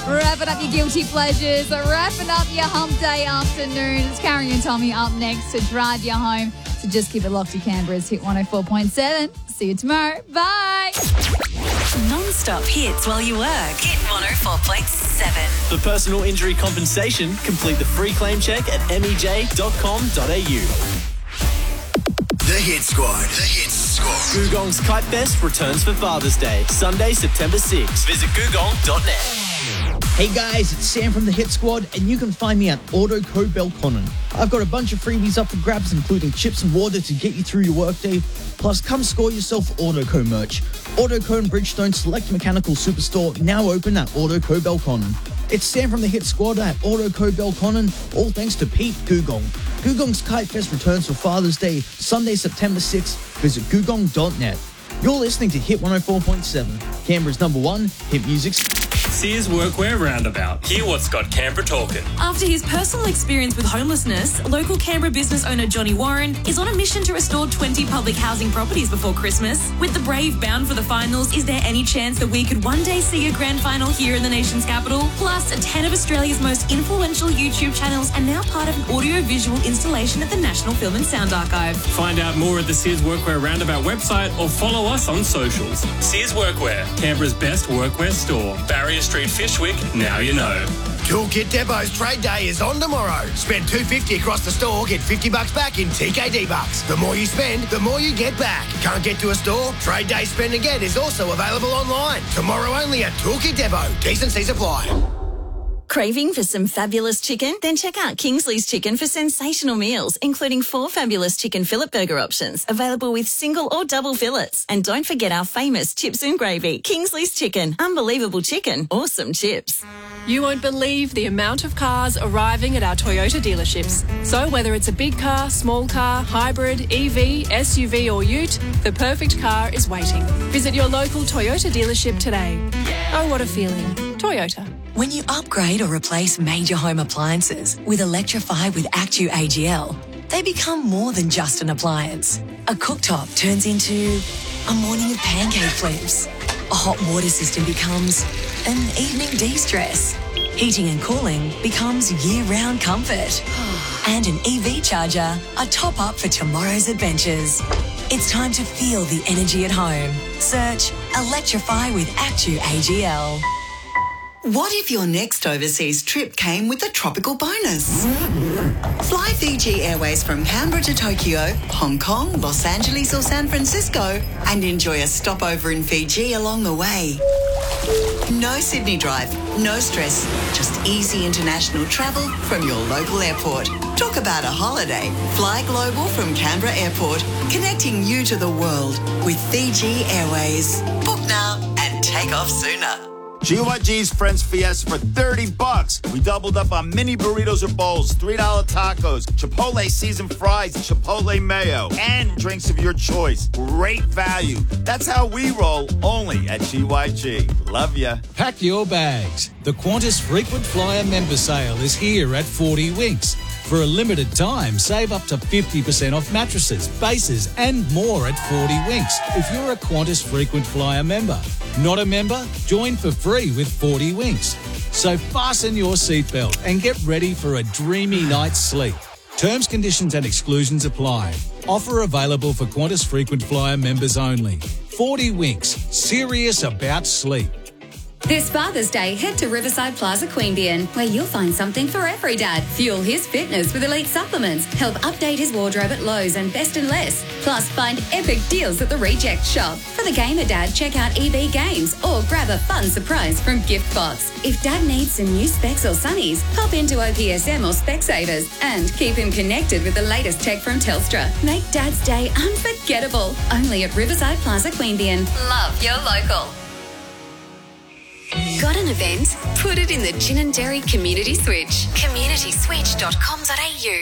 Wrapping up your guilty pleasures, wrapping up your hump day afternoon. It's Carrie and Tommy up next to drive you home. So just keep it locked to Canberra's Hit 104.7. See you tomorrow. Bye. Non-stop hits while you work. Hit 104.7. For personal injury compensation, complete the free claim check at mej.com.au. The Hit Squad. The Hit Squad. Googong's Kite Fest returns for Father's Day, Sunday, September 6th. Visit googong.net. Hey guys, it's Sam from the Hit Squad, and you can find me at AutoCo Belconnen. I've got a bunch of freebies up for grabs, including chips and water to get you through your workday. Plus, come score yourself AutoCo merch. AutoCo and Bridgestone Select Mechanical Superstore, now open at AutoCo Belconnen. It's Sam from the Hit Squad at AutoCo Belconnen, all thanks to Pete Googong. Googong's Kite Fest returns for Father's Day, Sunday, September 6th. Visit googong.net. You're listening to Hit 104.7, Canberra's number one hit music. Sears Workwear Roundabout. Hear what's got Canberra talking. After his personal experience with homelessness, local Canberra business owner Johnny Warren is on a mission to restore 20 public housing properties before Christmas. With the Brave bound for the finals, is there any chance that we could one day see a grand final here in the nation's capital? Plus, 10 of Australia's most influential YouTube channels are now part of an audio-visual installation at the National Film and Sound Archive. Find out more at the Sears Workwear Roundabout website or follow us on socials. Sears Workwear, Canberra's best workwear store. Barrier Street, Fishwick, now you know. Toolkit Depot's trade day is on tomorrow. Spend $250 across the store, get $50 back in TKD bucks. The more you spend, the more you get back. Can't get to a store? Trade day spend and get is also available online. Tomorrow only at Toolkit Depot. T&Cs apply. Craving for some fabulous chicken? Then check out Kingsley's Chicken for sensational meals, including 4 fabulous chicken fillet burger options, available with single or double fillets. And don't forget our famous chips and gravy. Kingsley's Chicken. Unbelievable chicken. Awesome chips. You won't believe the amount of cars arriving at our Toyota dealerships. So whether it's a big car, small car, hybrid, EV, SUV or ute, the perfect car is waiting. Visit your local Toyota dealership today. Oh, what a feeling. Toyota. When you upgrade or replace major home appliances with Electrify with Actu AGL, they become more than just an appliance. A cooktop turns into a morning of pancake flips. A hot water system becomes an evening de-stress. Heating and cooling becomes year-round comfort. And an EV charger, a top-up for tomorrow's adventures. It's time to feel the energy at home. Search Electrify with Actu AGL. What if your next overseas trip came with a tropical bonus? Fly Fiji Airways from Canberra to Tokyo, Hong Kong, Los Angeles or San Francisco and enjoy a stopover in Fiji along the way. No Sydney drive, no stress, just easy international travel from your local airport. Talk about a holiday. Fly global from Canberra Airport, connecting you to the world with Fiji Airways. Book now and take off sooner. GYG's Friends Fiesta for $30. We doubled up on mini burritos or bowls, $3 tacos, Chipotle seasoned fries, Chipotle mayo, and drinks of your choice. Great value. That's how we roll, only at GYG. Love ya. Pack your bags. The Qantas Frequent Flyer member sale is here at 40 Winks. For a limited time, save up to 50% off mattresses, bases and more at 40 Winks if you're a Qantas Frequent Flyer member. Not a member? Join for free with 40 Winks. So fasten your seatbelt and get ready for a dreamy night's sleep. Terms, conditions and exclusions apply. Offer available for Qantas Frequent Flyer members only. 40 Winks. Serious about sleep. This Father's Day, head to Riverside Plaza Queanbeyan, where you'll find something for every dad. Fuel his fitness with elite supplements. Help update his wardrobe at Lowe's and Best and Less. Plus, find epic deals at the Reject Shop. For the gamer dad, check out EB Games or grab a fun surprise from Giftbox. If dad needs some new specs or sunnies, pop into OPSM or Specsavers and keep him connected with the latest tech from Telstra. Make Dad's Day unforgettable. Only at Riverside Plaza Queanbeyan. Love your local. Got an event? Put it in the Gin and Dairy Community Switch. communityswitch.com.au